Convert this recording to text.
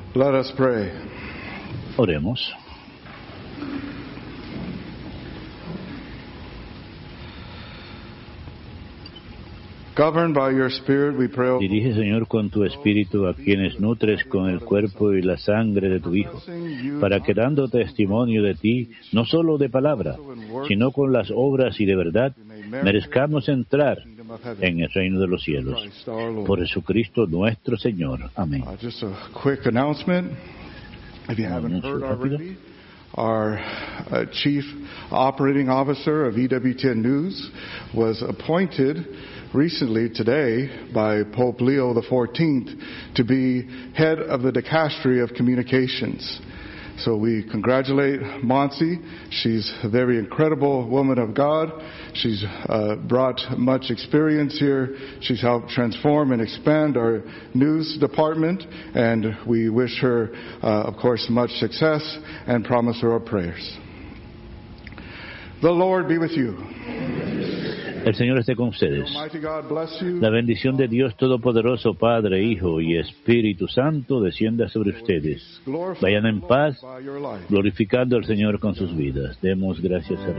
Let us pray. Oremos. Governed by your Spirit, we pray, Dirige, Señor, con tu Espíritu a quienes nutres con el cuerpo y la sangre de tu Hijo, para que dando testimonio de ti, no solo de palabra, sino con las obras y de verdad, merezcamos entrar en el reino de los cielos. Por Jesucristo nuestro Señor. Amén. Just a quick announcement, if you haven't heard already. Our Chief Operating Officer of EWTN News was appointed recently today by Pope Leo XIV to be head of the Dicastery of Communications. So we congratulate Monsi. She's a very incredible woman of God. She's brought much experience here. She's helped transform and expand our news department, and we wish her, of course, much success and promise her our prayers. The Lord be with you. El Señor esté con ustedes. La bendición de Dios Todopoderoso, Padre, Hijo y Espíritu Santo, descienda sobre ustedes. Vayan en paz, glorificando al Señor con sus vidas. Demos gracias a Dios.